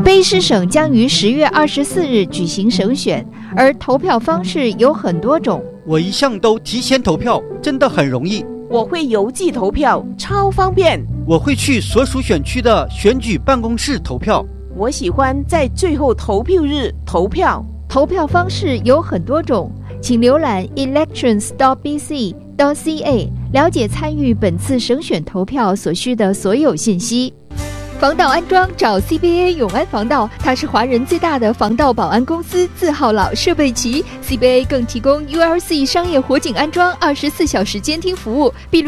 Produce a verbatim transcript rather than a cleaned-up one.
卑诗省将于十月二十四日举行省选，而投票方式有很多种。 我一向都提前投票，真的很容易。 我会邮寄投票，超方便。 我会去所属选区的选举办公室投票。 我喜欢在最后投票日投票。 投票方式有很多种，请浏览 elections dot b c dot c a 了解参与本次省选投票所需的所有信息。防盗安装找 C B A 永安防盗，它是华人最大的防盗保安公司，字号老，设备齐。C B A 更提供 U L C 商业火警安装二十四小时监听服务，闭路